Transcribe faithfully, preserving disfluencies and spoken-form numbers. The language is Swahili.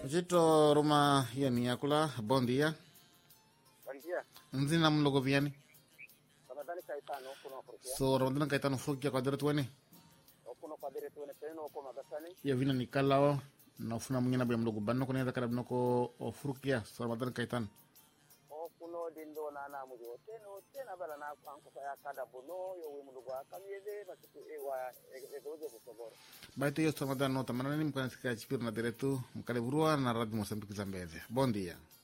Jito Roma yani yakula, bom dia. Bom dia. Nzina mlogo viani. Ramadhani Kaitano kuno Afrika. So Ramadan kaitano fukia kwa diretu wene. Okuno kwa diretu wene peno kwa magasani. Ya vina ni kalao na ufuna mwingine bya mlogo banno kuna yada kada binoko ofrukia. So Ramadan kaitano. Okuno dindo na na mujo teno tena bala na anko ya kada bono yo we mlogo akamyele basiku ewa edoje butoboro. Baito yo Ramadan no tamana ni mkana sika chipiru na diretu mkale burua na radio Mozambique Zambeze. Bom dia.